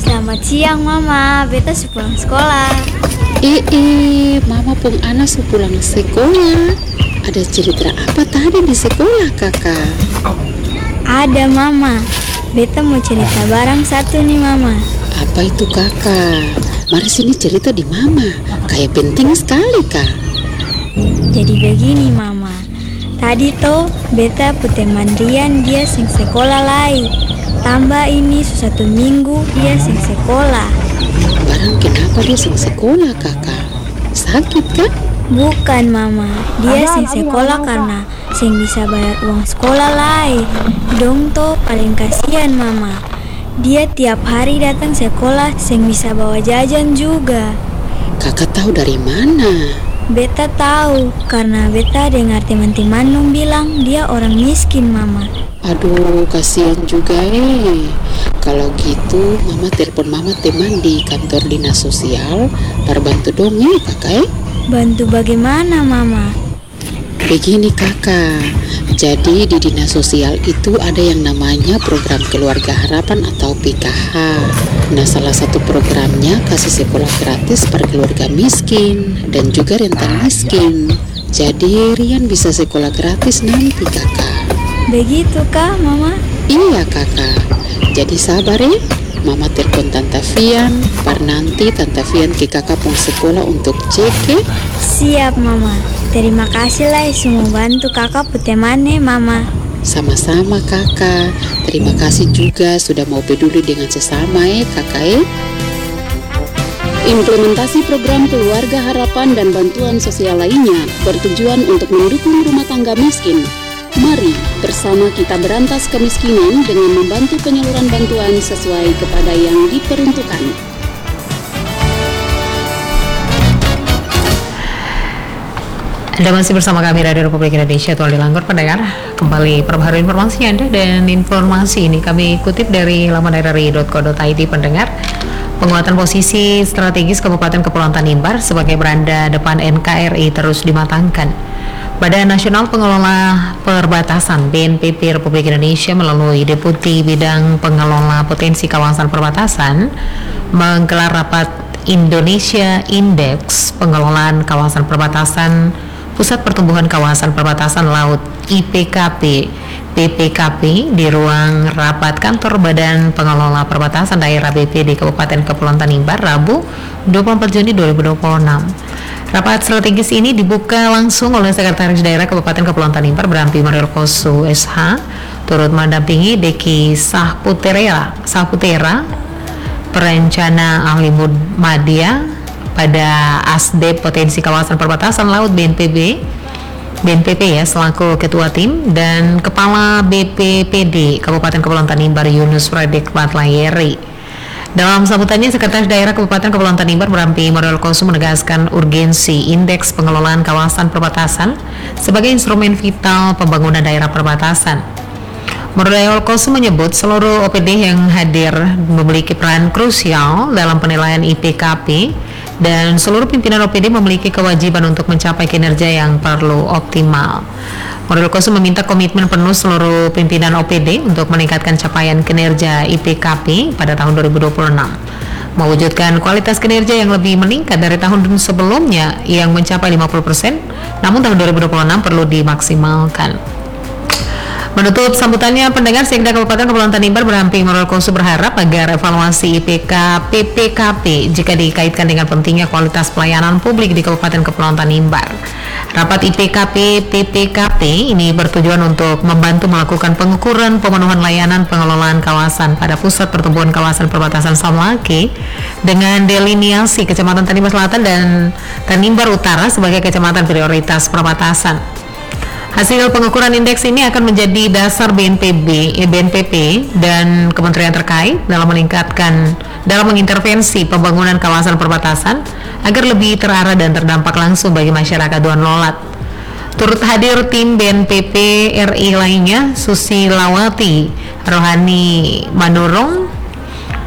Selamat siang Mama, beta pulang sekolah. Mama pun anak sepulang sekolah. Ada cerita apa tadi di sekolah kakak? Ada Mama, beta mau cerita barang satu nih Mama. Apa itu kakak? Mari sini cerita di mama, kayak penting sekali kak. Jadi begini Mama, tadi toh beta putih mandian dia sing sekolah lai. Tambah ini 1 minggu dia sing sekolah. Barang kenapa dia sing sekolah kakak? Sakit kan? Bukan Mama, dia sing sekolah karena sing bisa bayar uang sekolah lai. Dong toh paling kasihan Mama. Dia tiap hari datang sekolah sing bisa bawa jajan juga. Kakak tahu dari mana? Beta tahu karena beta dengar teman-teman Nung bilang dia orang miskin Mama. Aduh, kasihan juga Kalau gitu, mama telepon mama teman di kantor dinas sosial. Bantu dong kakak Bantu bagaimana Mama? Begini kakak, jadi di dinas sosial itu ada yang namanya program keluarga harapan atau PKH. Nah, salah satu programnya kasih sekolah gratis per keluarga miskin dan juga rentan miskin. Jadi Rian bisa sekolah gratis nanti kakak. Begitu kah Mama? Iya kakak, jadi sabar ya. Mama telepon Tante Fian, nanti Tante Fian ke kakak pun sekolah untuk cek ya. Siap Mama. Terima kasih lah semua bantu kakak putemane Mama. Sama-sama kakak. Terima kasih juga sudah mau peduli dengan sesama kakak Implementasi program keluarga harapan dan bantuan sosial lainnya bertujuan untuk mendukung rumah tangga miskin. Mari bersama kita berantas kemiskinan dengan membantu penyaluran bantuan sesuai kepada yang diperuntukkan. Anda masih bersama kami Radio Republik Indonesia, Tuan Dilanggur pendengar. Kembali perbaharui informasi Anda, dan informasi ini kami kutip dari laman rri.co.id pendengar. Penguatan posisi strategis Kabupaten Kepulauan Tanimbar sebagai beranda depan NKRI terus dimatangkan. Badan Nasional Pengelola Perbatasan BNPB Republik Indonesia melalui Deputi Bidang Pengelola Potensi Kawasan Perbatasan menggelar rapat Indonesia Indeks Pengelolaan Kawasan Perbatasan Pusat Pertumbuhan Kawasan Perbatasan Laut IPKP BPKP di ruang rapat kantor Badan Pengelola Perbatasan Daerah BP di Kabupaten Kepulauan Tanimbar Rabu 24 Juni 2026. Rapat strategis ini dibuka langsung oleh Sekretaris Daerah Kabupaten Kepulauan Tanimbar Brampi Marilkosu SH, turut mendampingi Deki Sahputera, perencana ahli Muhammadiyah pada Asdep Potensi Kawasan Perbatasan Laut BNPB ya selaku ketua tim, dan Kepala BPPD Kabupaten Kepulauan Tanimbar Yunus Fredrik Batlayeri. Dalam sambutannya, Sekretaris Daerah Kabupaten Kepulauan Tanimbar Brampi Marilkosu menegaskan urgensi Indeks Pengelolaan Kawasan Perbatasan sebagai instrumen vital pembangunan daerah perbatasan. Marilkosu menyebut seluruh OPD yang hadir memiliki peran krusial dalam penilaian IPKP dan seluruh pimpinan OPD memiliki kewajiban untuk mencapai kinerja yang perlu optimal. Marilkosu meminta komitmen penuh seluruh pimpinan OPD untuk meningkatkan capaian kinerja IPKP pada tahun 2026, mewujudkan kualitas kinerja yang lebih meningkat dari tahun sebelumnya yang mencapai 50%, namun tahun 2026 perlu dimaksimalkan. Menutup sambutannya, pendengar, Sekda Kabupaten Kepulauan Tanimbar Brampi Marilkosu berharap agar evaluasi PPKP jika dikaitkan dengan pentingnya kualitas pelayanan publik di Kabupaten Kepulauan Tanimbar. Rapat IPKP PPKP ini bertujuan untuk membantu melakukan pengukuran pemenuhan layanan pengelolaan kawasan pada Pusat Pertumbuhan Kawasan Perbatasan Samlake dengan deliniasi Kecamatan Tanimbar Selatan dan Tanimbar Utara sebagai kecamatan prioritas perbatasan. Hasil pengukuran indeks ini akan menjadi dasar BNPB dan kementerian terkait dalam mengintervensi pembangunan kawasan perbatasan agar lebih terarah dan terdampak langsung bagi masyarakat Duan Lolat. Turut hadir tim BNPB RI lainnya, Susilawati Rohani Manurung,